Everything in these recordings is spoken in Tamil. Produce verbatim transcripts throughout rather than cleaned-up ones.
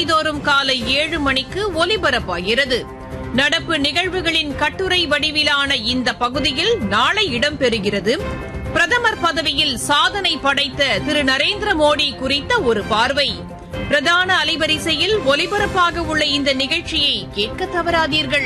தினந்தோறும் காலை ஏழு மணிக்கு ஒலிபரப்பாகிறது. நடப்பு நிகழ்வுகளின் கட்டுரை வடிவிலான இந்த பகுதியில் நாளை இடம்பெறுகிறது. பிரதமர் பதவியில் சாதனை படைத்த திரு நரேந்திர மோடி குறித்த ஒரு பார்வை. பிரதான அலைவரிசையில் ஒலிபரப்பாக உள்ள இந்த நிகழ்ச்சியை கேட்க தவறாதீர்கள்.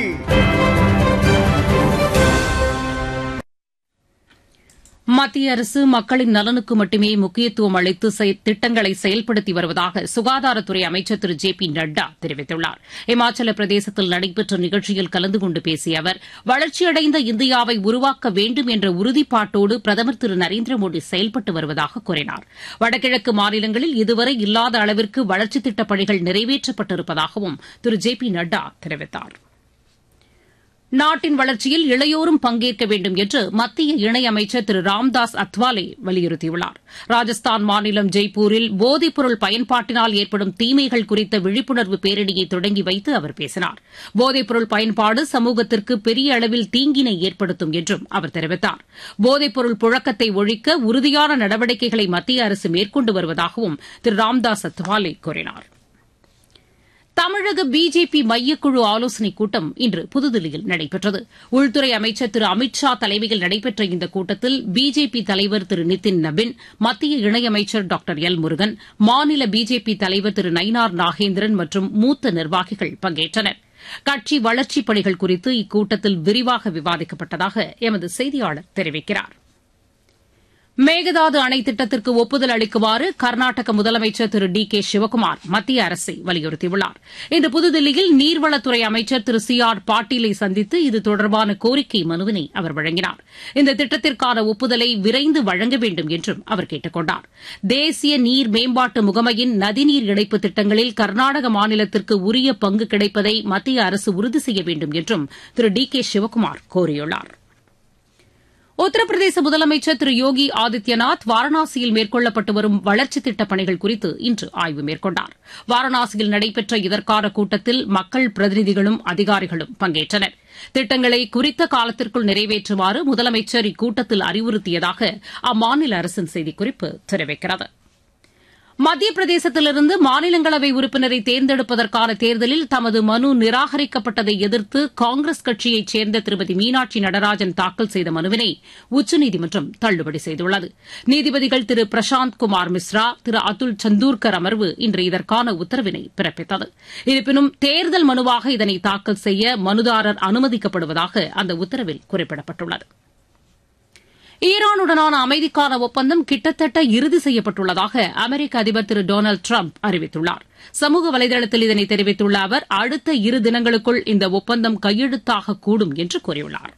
மத்திய அரசு மக்களின் நலனுக்கு மட்டுமே முக்கியத்துவம் அளித்து திட்டங்களை செயல்படுத்தி வருவதாக சுகாதாரத்துறை அமைச்சர் திரு ஜே பி நட்டா தெரிவித்துள்ளார். இமாச்சல பிரதேசத்தில் நடைபெற்ற நிகழ்ச்சியில் கலந்து கொண்டு பேசிய அவர், வளர்ச்சியடைந்த இந்தியாவை உருவாக்க வேண்டும் என்ற உறுதிப்பாட்டோடு பிரதமர் திரு நரேந்திர மோடி செயல்பட்டு வருவதாக கூறினார். வடகிழக்கு மாநிலங்களில் இதுவரை இல்லாத அளவிற்கு வளர்ச்சித் திட்டப் பணிகள் நிறைவேற்றப்பட்டிருப்பதாகவும் திரு ஜே பி நட்டா தெரிவித்தார். நாட்டின் வளர்ச்சியில் இளையோரும் பங்கேற்க வேண்டும் என்று மத்திய இணையமைச்சர் திரு ராம்தாஸ் அத்வாலே வலியுறுத்தியுள்ளார். ராஜஸ்தான் மாநிலம் ஜெய்ப்பூரில் போதைப்பொருள் பயன்பாட்டினால் ஏற்படும் தீமைகள் குறித்த விழிப்புணர்வு பேரணியை தொடங்கி வைத்து அவர் பேசினார். போதைப்பொருள் பயன்பாடு சமூகத்திற்கு பெரிய அளவில் தீங்கினை ஏற்படுத்தும் என்றும் அவர் தெரிவித்தார். போதைப்பொருள் புழக்கத்தை ஒழிக்க உறுதியான நடவடிக்கைகளை மத்திய அரசு மேற்கொண்டு வருவதாகவும் திரு ராம்தாஸ் அத்வாலே கூறினார். தமிழக பிஜேபி மையக்குழு ஆலோசனைக் கூட்டம் இன்று புதுதில்லியில் நடைபெற்றது. உள்துறை அமைச்சர் திரு அமித் ஷா தலைமையில் நடைபெற்ற இந்த கூட்டத்தில் பிஜேபி தலைவர் திரு நிதின் நபின், மத்திய இணையமைச்சர் டாக்டர் எல் முருகன், மாநில பிஜேபி தலைவர் திரு நயினார் நாகேந்திரன் மற்றும் மூத்த நிர்வாகிகள் பங்கேற்றனர். கட்சி வளர்ச்சிப் பணிகள் குறித்து இக்கூட்டத்தில் விரிவாக விவாதிக்கப்பட்டதாக எமது செய்தியாளர் தெரிவிக்கிறார். மேகதாது அணை திட்டத்திற்கு ஒப்புதல் அளிக்குமாறு கர்நாடக முதலமைச்சர் திரு டி கே சிவக்குமார் மத்திய அரசை வலியுறுத்தியுள்ளார். இன்று புதுதில்லியில் நீர்வளத்துறை அமைச்சர் திரு சி ஆர் பாட்டீலை சந்தித்து இது தொடர்பான கோரிக்கை மனுவினை அவர் வழங்கினார். இந்த திட்டத்திற்கான ஒப்புதலை விரைந்து வழங்க வேண்டும் என்றும் அவர் கேட்டுக் கொண்டார். தேசிய நீர் மேம்பாட்டு முகமையின் நதிநீர் இணைப்பு திட்டங்களில் கர்நாடக மாநிலத்திற்கு உரிய பங்கு கிடைப்பதை மத்திய அரசு உறுதி செய்ய வேண்டும் என்றும் திரு டி கே சிவக்குமார் கோரியுள்ளார். உத்தரப்பிரதேச முதலமைச்சர் திரு யோகி ஆதித்யநாத் வாரணாசியில் மேற்கொள்ளப்பட்டு வரும் வளர்ச்சித் திட்டப் பணிகள் குறித்து இன்று ஆய்வு மேற்கொண்டார். வாரணாசியில் நடைபெற்ற இதற்கான கூட்டத்தில் மக்கள் பிரதிநிதிகளும் அதிகாரிகளும் பங்கேற்றனர். திட்டங்களை குறித்த காலத்திற்குள் நிறைவேற்றுமாறு முதலமைச்சர் இக்கூட்டத்தில் அறிவுறுத்தியதாக அம்மாநில அரசின் செய்திக்குறிப்பு தெரிவிக்கிறது. மத்திய பிரதேசத்திலிருந்து மாநிலங்களவை உறுப்பினரை தேர்ந்தெடுப்பதற்கான தேர்தலில் தமது மனு நிராகரிக்கப்பட்டதை எதிர்த்து காங்கிரஸ் கட்சியைச் சேர்ந்த திருமதி மீனாட்சி நடராஜன் தாக்கல் செய்த மனுவினை உச்சநீதிமன்றம் தள்ளுபடி செய்துள்ளது. நீதிபதிகள் திரு பிரசாந்த் குமார் மிஸ்ரா, திரு அதுல் சந்தூர்கர் அமர்வு இன்று இதற்கான உத்தரவினை பிறப்பித்தது. இருப்பினும் தேர்தல் மனுவாக இதனை தாக்கல் செய்ய மனுதாரர் அனுமதிக்கப்படுவதாக அந்த உத்தரவில் குறிப்பிடப்பட்டுள்ளது. ஈரானுடனான அமைதிக்கான ஒப்பந்தம் கிட்டத்தட்ட இறுதி செய்யப்பட்டுள்ளதாக அமெரிக்க அதிபர் திரு டொனால்டு டிரம்ப் அறிவித்துள்ளார். சமூக வலைதளத்தில் இதனை தெரிவித்துள்ள அவர், அடுத்த இரு தினங்களுக்குள் இந்த ஒப்பந்தம் கையெழுத்தாகக்கூடும் என்று கூறியுள்ளார்.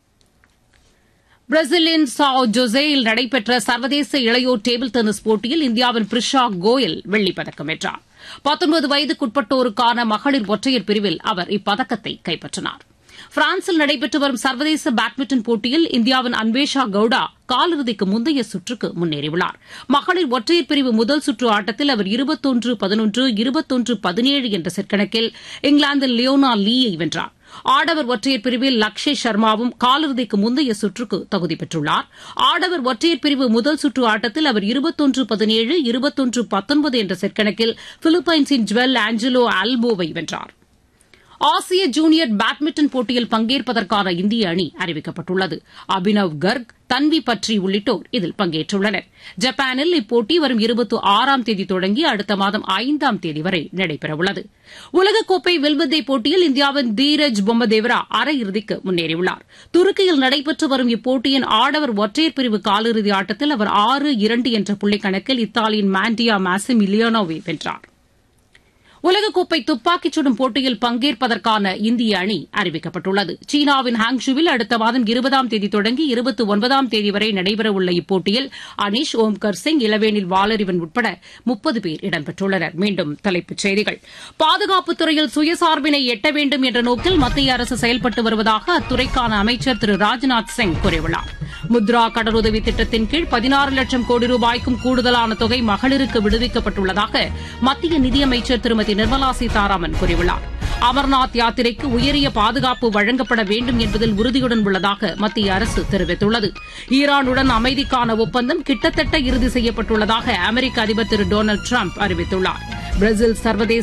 பிரேசிலின் சாவ் ஜோசேயில் நடைபெற்ற சர்வதேச இளையோர் டேபிள் டென்னிஸ் போட்டியில் இந்தியாவின் பிரிஷா கோயல் வெள்ளிப்பதக்கம் வென்றார். பத்தொன்பது வயதுக்குட்பட்டோருக்கான மகளிர் ஒற்றையர் பிரிவில் அவர் இப்பதக்கத்தை கைப்பற்றினார். பிரான்சில் நடைபெற்று வரும் சர்வதேச பேட்மிண்டன் போட்டியில் இந்தியாவின் அன்வேஷா கவுடா காலிறுதிக்கு முந்தைய சுற்றுக்கு முன்னேறியுள்ளார். மகளிர் ஒற்றையர் பிரிவு முதல் சுற்று ஆட்டத்தில் அவர் இருபத்தொன்று பதினொன்று இருபத்தொன்று பதினேழு என்ற செட் கணக்கில் இங்கிலாந்தின் லியோனா லீயை வென்றார். ஆடவர் ஒற்றையர் பிரிவில் லக்ஷய் சர்மாவும் காலிறுதிக்கு முந்தைய சுற்றுக்கு தகுதி பெற்றுள்ளார். ஆடவர் ஒற்றையர் பிரிவு முதல் சுற்று ஆட்டத்தில் அவர் இருபத்தொன்று பதினேழு இருபத்தொன்று பத்தொன்பது என்ற செட் கணக்கில் பிலிப்பைன்ஸின் ஜுவல் ஆஞ்சலோ ஆல்போவை வென்றார். ஆசிய ஜூனியர் பேட்மிண்டன் போட்டியில் பங்கேற்பதற்கான இந்திய அணி அறிவிக்கப்பட்டுள்ளது. அபினவ் கர்க், தன்வி பட்ரி உள்ளிட்டோர் இதில் பங்கேற்றுள்ளனர். ஜப்பானில் இப்போட்டி வரும் இருபத்தி ஆறாம் தேதி தொடங்கி அடுத்த மாதம் ஐந்தாம் தேதி வரை நடைபெறவுள்ளது. உலகக்கோப்பை வில்வித்தை போட்டியில் இந்தியாவின் தீரஜ் பொம்மதேவரா அரையிறுதிக்கு முன்னேறியுள்ளார். துருக்கியில் நடைபெற்று வரும் இப்போட்டியின் ஆடவர் ஒற்றையர் பிரிவு காலிறுதி ஆட்டத்தில் அவர் ஆறு இரண்டு என்ற புள்ளிக் கணக்கில் இத்தாலியின் மாண்டியா மாசிமிலியானோவை வென்றார். உலகக்கோப்பை துப்பாக்கிச் சுடும் போட்டியில் பங்கேற்பதற்கான இந்திய அணி அறிவிக்கப்பட்டுள்ளது. சீனாவின் ஹாங்ஷுவில் அடுத்த மாதம் இருபதாம் தேதி தொடங்கி இருபத்தி ஒன்பதாம் தேதி வரை நடைபெறவுள்ள இப்போட்டியில் அனீஷ், ஓம்கர் சிங், இளவேனில் வாலறிவன் உட்பட முப்பது பேர் இடம்பெற்றுள்ளனர். மீண்டும் தலைப்புச் செய்திகள். பாதுகாப்புத் துறையில் சுயசார்பினை எட்ட வேண்டும் என்ற நோக்கில் மத்திய அரசு செயல்பட்டு வருவதாக அத்துறைக்கான அமைச்சர் திரு ராஜ்நாத் சிங் கூறியுள்ளார். முத்ரா கடனுதவி திட்டத்தின் கீழ் பதினாறு லட்சம் கோடி ரூபாய்க்கும் கூடுதலான தொகை மகளிருக்கு விடுவிக்கப்பட்டுள்ளதாக மத்திய நிதியமைச்சர் திருமதி நிர்மலா சீதாராமன் கூறியுள்ளார். அமர்நாத் யாத்திரைக்கு உயரிய பாதுகாப்பு வழங்கப்பட வேண்டும் என்பதில் உறுதியுடன் உள்ளதாக மத்திய அரசு தெரிவித்துள்ளது. ஈரானுடன் அமைதிக்கான ஒப்பந்தம் கிட்டத்தட்ட இறுதி செய்யப்பட்டுள்ளதாக அமெரிக்க அதிபர் திரு டொனால்டு டிரம்ப் அறிவித்துள்ளார். பிரேசில் சர்வதேச